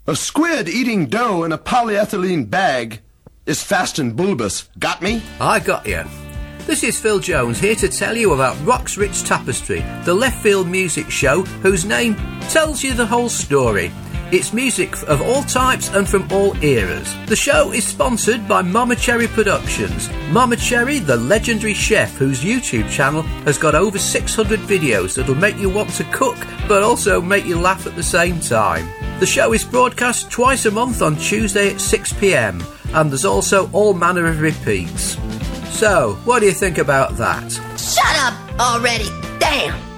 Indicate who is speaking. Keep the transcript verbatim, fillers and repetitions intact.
Speaker 1: A squid eating dough in a polyethylene bag is fast and bulbous. Got me?
Speaker 2: I got you. This is Phil Jones here to tell you about Rock's Rich Tapestry, the left field music show whose name tells you the whole story. It's music of all types and from all eras. The show is sponsored by Mama Cherry Productions. Mama Cherry, the legendary chef whose YouTube channel has got over six hundred videos that'll make you want to cook but also make you laugh at the same time. The show is broadcast twice a month on Tuesday at six p m and there's also all manner of repeats. So, what do you think about that?
Speaker 3: Shut up already, damn!